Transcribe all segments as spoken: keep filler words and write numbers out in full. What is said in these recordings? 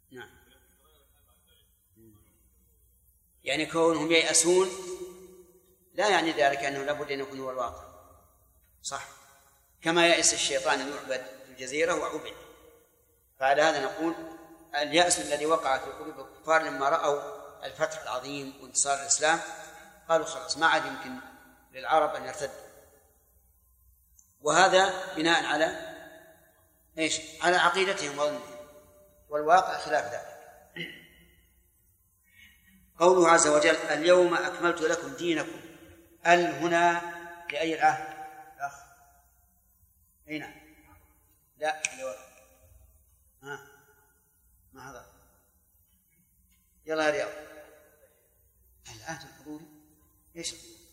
نعم. يعني كونهم ييأسون لا يعني ذلك أنه لابد أن يكون هو الواقع، صح، كما يأس الشيطان أن يعبد في الجزيرة وعبد. فعلى هذا نقول اليأس الذي وقع في قلوب الكفار لما رأوا الفتح العظيم وانتصار الإسلام قالوا خلاص ما عاد يمكن للعرب أن يرتدوا، وهذا بناء على إيش؟ على عقيدتهم وظنهم، والواقع خلاف ذلك. قوله عز وجل اليوم أكملت لكم دينكم، ال هنا لأي العهد؟ الأخ هنا لا لورا. ها ما هذا؟ يلا يا رياض. العهد الحضوري ايش؟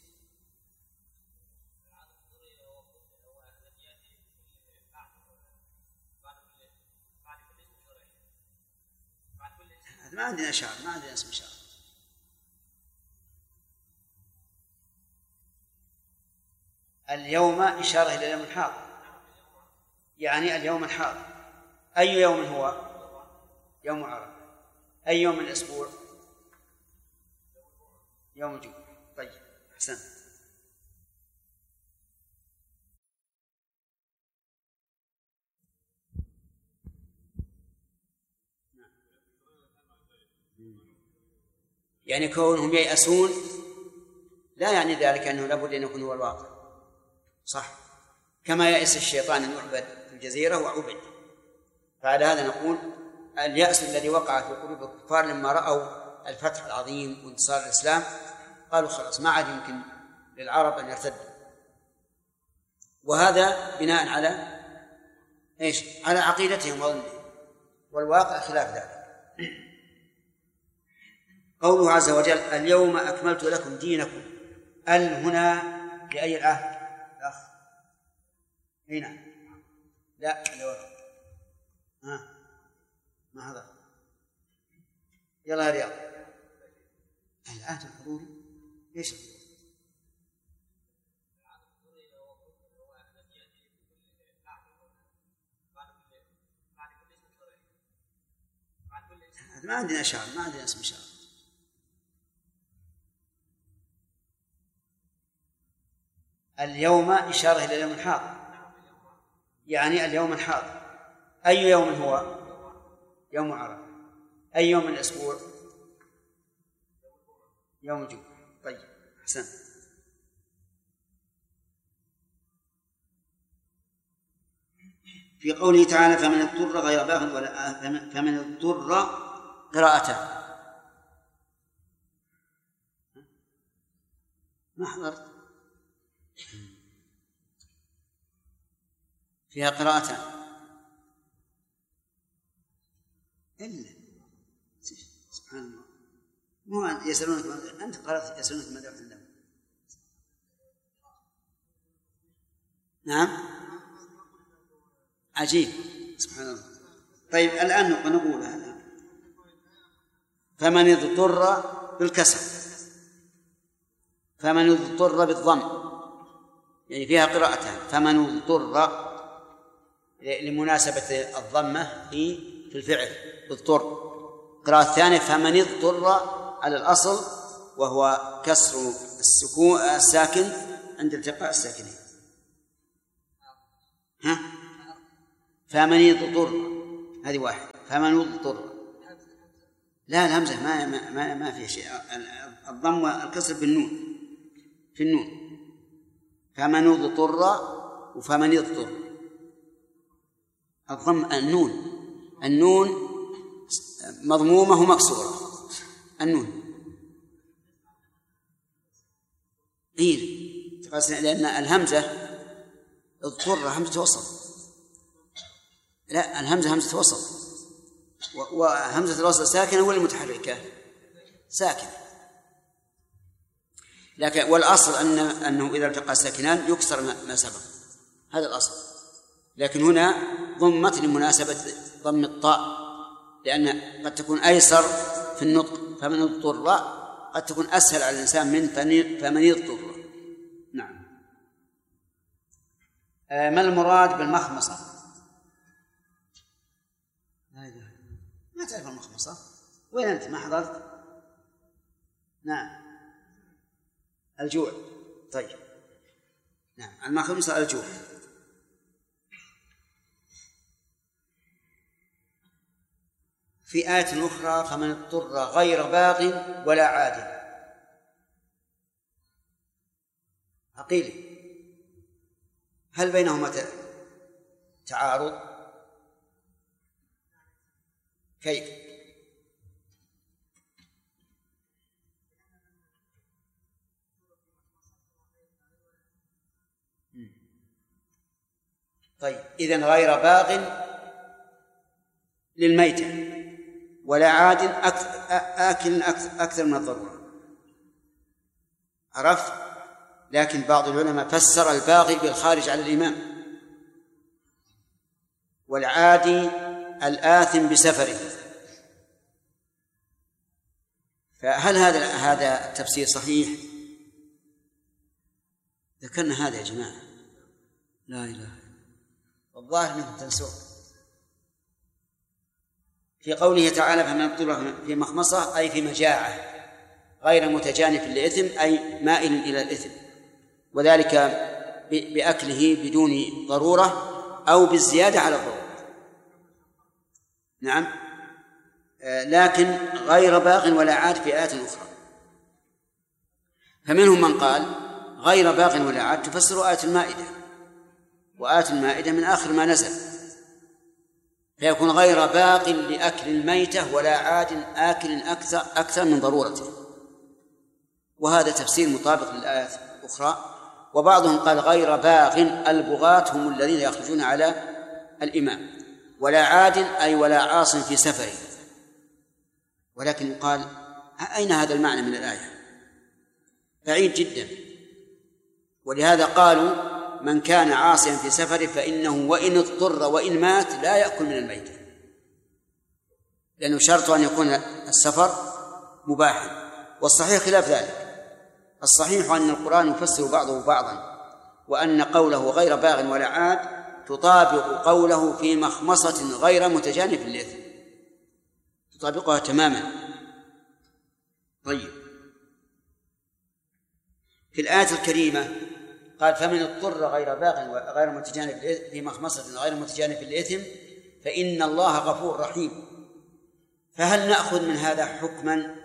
ما عندنا شعر، ما عندنا اسم شعر. اليوم إشارة إلى اليوم الحاضر، يعني اليوم الحاضر. أي يوم هو؟ يوم عرفة. أي يوم من الأسبوع؟ يوم الجمعة. طيب أحسن. يعني كونهم ييأسون لا يعني ذلك أنه لابد أن يكون هو الواقع، صح، كما يأس الشيطان أن يعبد في الجزيرة وعبد. فعلى هذا نقول اليأس الذي وقع في قلوب الكفار لما رأوا الفتح العظيم وانتصار الإسلام قالوا خلاص ما عاد يمكن للعرب أن يرتدوا، وهذا بناء على إيش؟ على عقيدتهم وظنهم، والواقع خلاف ذلك. قوله عز وجل اليوم أكملت لكم دينكم، ال هنا لأي العهد؟ الأخ هنا لا لورا. ها ما هذا؟ يلا يا رياض. العهد الحضوري ايش؟ ما عندنا شعر، ما عندنا اسم شعر. اليوم إشارة إلى اليوم الحاضر، يعني اليوم الحاضر. أي يوم هو؟ يوم عرفة. أي يوم من الأسبوع؟ يوم الجمعة. طيب أحسن. في قوله تعالى فمن اضطر غير باغ ولا فمن اضطر قراءته. ما حضرت فيها قراءتان إلا سبحان الله. مو يسألونك أنت قرأت يسألونك ماذا عندهم. نعم عجيب سبحان الله. طيب الآن نقول هذا فمن اضطر بالكسر، فمن اضطر بالضم، يعني فيها قراءتان. فمن اضطر لمناسبة الضمة في في الفعل اضطر. القراءة الثانية فمن اضطر على الأصل وهو كسر السكون الساكن عند التقاء الساكنين. ها فمن اضطر هذه واحد. فمن اضطر لا الهمزة ما ما ما, ما فيها شيء. الضم والكسر بالنون في النون. فمن اضطر وفمن اضطر. الضم النون النون مضمومة ومكسورة النون إيه لأن الهمزة اضطر همزة وصل. لا الهمزة همزة وصل وهمزة الوصل ساكنة ولا متحركة؟ ساكنة. لكن والأصل أن أنه إذا التقى ساكنان يكسر ما سبق، هذا الأصل. لكن هنا ضمت لمناسبة ضم الطاء، لأن قد تكون أيسر في النطق. فمن اضطر قد تكون أسهل على الإنسان من فمن اضطر. نعم. ما المراد بالمخمصة؟ ما ما تعرف المخمصة؟ وين أنت ما حضرت؟ نعم الجوع. طيب نعم المخمصة الجوع. في آية أخرى فمن اضطر غير باغ ولا عاد. عقيل هل بينهما تعارض؟ كيف؟ طيب إذن غير باغ للميتة ولا عاد آكل أكثر من الضرورة. عرفت؟ لكن بعض العلماء فسر الباغي بالخارج على الإمام، والعادي الآثم بسفره. فهل هذا هذا التفسير صحيح؟ ذكرنا هذا يا جماعة، لا إله إلا الله، الظاهر أنكم تنسون. في قوله تعالى فمن اضطر في مخمصة أي في مجاعة غير متجانف للإثم أي مائل إلى الإثم، وذلك بأكله بدون ضرورة أو بالزيادة على الضرورة. نعم لكن غير باغ ولا عاد في آيات أخرى. فمنهم من قال غير باغ ولا عاد تفسر آية المائدة، وآية المائدة من آخر ما نزل، فيكون غير باق لأكل الميتة ولا عاد آكل أكثر, أكثر من ضرورته، وهذا تفسير مطابق للآيات الأخرى. وبعضهم قال غير باغ البغاة هم الذين يخرجون على الإمام، ولا عاد أي ولا عاص في سفره. ولكن قال أين هذا المعنى من الآية؟ بعيد جدا. ولهذا قالوا من كان عاصيا في سفره فإنه وإن اضطر وإن مات لا يأكل من الميتة، لأنه شرط أن يكون السفر مباحا، والصحيح خلاف ذلك. الصحيح أن القرآن يفسر بعضه بعضا، وأن قوله غير باغ ولا عاد تطابق قوله في مخمصة غير متجانف للإثم، تطابقها تماما. طيب في الآية الكريمة قال فمن اضطر غير باغ وغير متجانف في مخمصة غير متجانف للإثم فإن الله غفور رحيم. فهل نأخذ من هذا حكما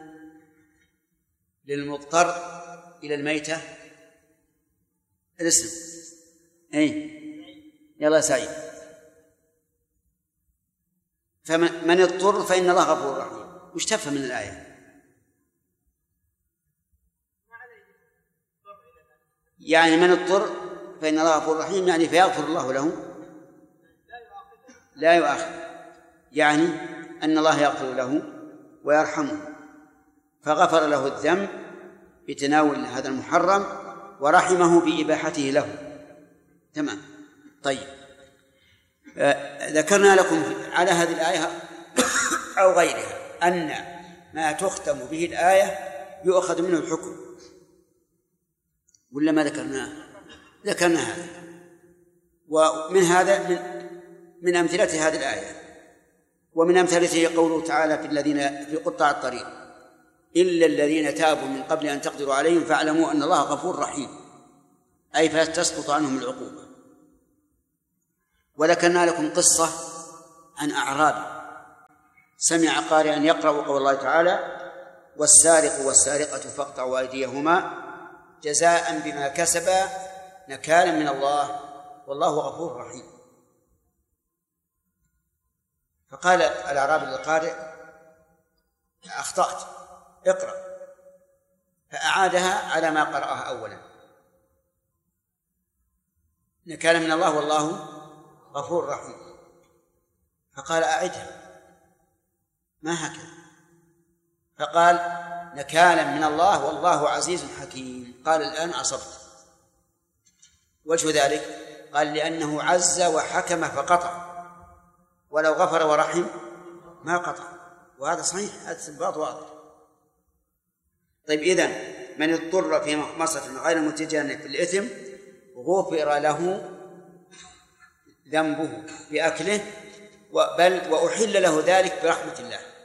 للمضطر إلى الميتة؟ الاسم أي يلا سعيد. فمن اضطر فإن الله غفور رحيم، وش تفهم من الآية؟ يعني من اضطر فإن الله غفور رحيم، يعني فيغفر الله له لا يؤاخذ، يعني أن الله يغفر له ويرحمه، فغفر له الذنب بتناول هذا المحرم ورحمه بإباحته له. تمام. طيب آه ذكرنا لكم على هذه الآية أو غيرها أن ما تختم به الآية يؤخذ منه الحكم، ولا ما ذكرناه؟ ذكرنا هذا. ومن هذا من, من أمثلة هذه الآية، ومن أمثلته قوله تعالى في الذين في قطاع الطريق إلا الذين تابوا من قبل أن تقدروا عليهم فاعلموا أن الله غفور رحيم، أي فتسقط عنهم العقوبة. وذكرنا لكم قصة عن أعرابي سمع قارئا يقرأ قول الله تعالى والسارق والسارقة فاقطعوا أيديهما جزاء بما كسبا نكالا من الله والله غفور رحيم. فقال الأعرابي للقارئ أخطأت، اقرأ، فأعادها على ما قرأها أولا نكالا من الله والله غفور رحيم. فقال أعدها، ما هكذا، فقال نكالا من الله والله عزيز حكيم. قال الآن أصبت. وجه ذلك قال لأنه عز وحكم فقطع، ولو غفر ورحم ما قطع، وهذا صحيح، هذا استنباط واضح. طيب إذن من اضطر في مخمصة غير متجانف في الإثم غفر له ذنبه بأكله، بل وأحل له ذلك برحمة الله.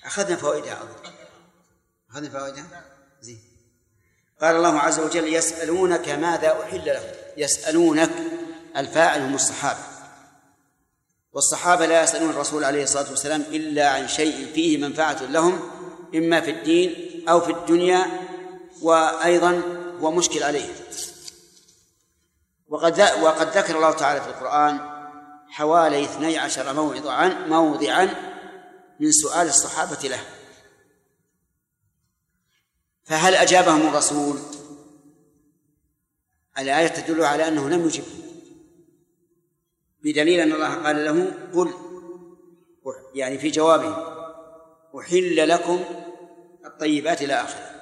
أخذنا فوائدها أظن أخذنا فوائدها زين. قال الله عز وجل يسألونك ماذا أحل لهم. يسألونك الفاعل هم الصحابة، والصحابة لا يسألون الرسول عليه الصلاة والسلام إلا عن شيء فيه منفعة لهم إما في الدين أو في الدنيا، وأيضا هو مشكل عليه. وقد وقد ذكر الله تعالى في القرآن حوالي اثني عشر موضعا موضعا من سؤال الصحابة له، فهل أجابهم الرسول؟ الآية تدل على أنه لم يجب، بدليل أن الله قال له قل، يعني في جوابه أحل لكم الطيبات إلى آخره.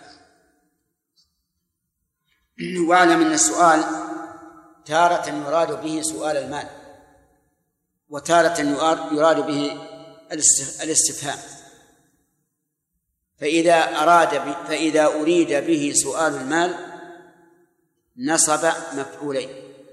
واعلم أن السؤال تارة يراد به سؤال المال، وتارة يراد به الاستفهام. فإذا أراد فإذا أريد به سؤال المال نصب مفعولين،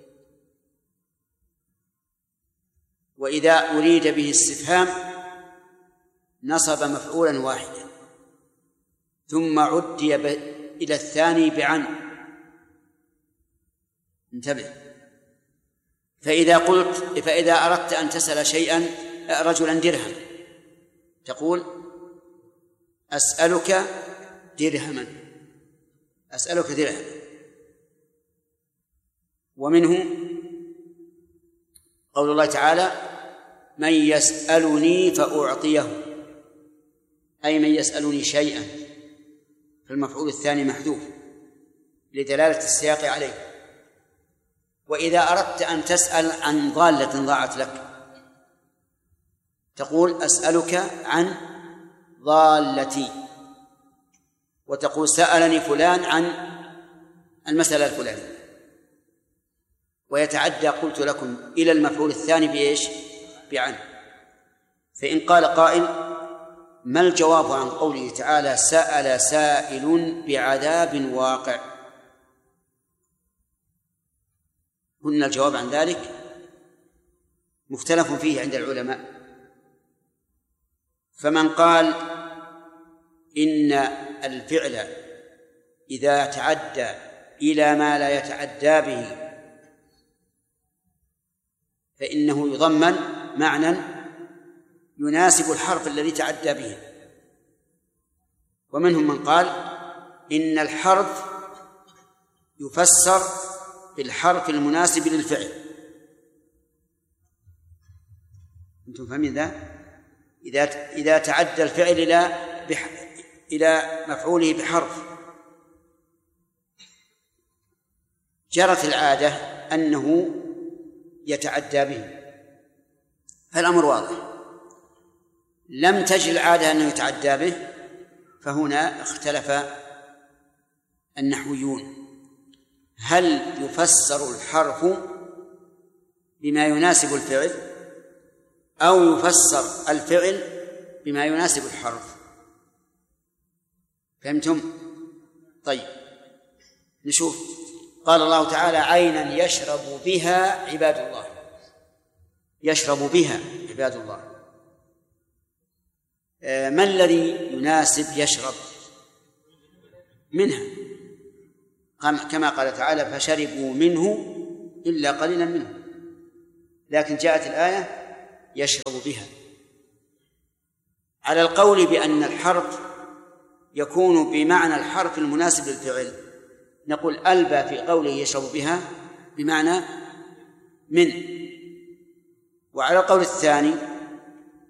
وإذا أريد به استفهام نصب مفعولا واحدا، ثم عدي إلى الثاني بعن. انتبه. فإذا قلت فإذا أردت أن تسأل شيئا رجلا درهم تقول أسألك درهما، أسألك درهما. ومنه قول الله تعالى من يسألني فأعطيه، أي من يسألني شيئا، فالمفعول الثاني محذوف لدلالة السياق عليه. وإذا أردت أن تسأل عن ضالة ضاعت لك تقول أسألك عن ضالتي، وتقول سألني فلان عن المسألة الفلانية، ويتعدى قلت لكم إلى المفعول الثاني بإيش؟ بعن. فإن قال قائل ما الجواب عن قوله تعالى سأل سائل بعذاب واقع؟ قلنا الجواب عن ذلك مختلف فيه عند العلماء. فمن قال إن الفعل إذا تعدى إلى ما لا يتعدى به فإنه يضمن معنى يناسب الحرف الذي تعدى به، ومنهم من قال إن الحرف يفسر بالحرف المناسب للفعل. أنتم فاهمين ذا؟ إذا إذا تعدى الفعل إلى بح... إلى مفعوله بحرف جرت العادة أنه يتعدى به، فالأمر واضح. لم تجر العادة أنه يتعدى به، فهنا اختلف النحويون هل يفسر الحرف بما يناسب الفعل أو يفسر الفعل بما يناسب الحرف. فهمتم؟ طيب نشوف. قال الله تعالى عينا يشرب بها عباد الله، يشرب بها عباد الله. ما الذي يناسب يشرب منها؟ كما قال تعالى فشربوا منه إلا قليلا منه، لكن جاءت الآية يشرب بها. على القول بأن الحرف يكون بمعنى الحرف المناسب للفعل نقول ألبى في قوله يشرب بها بمعنى من. وعلى القول الثاني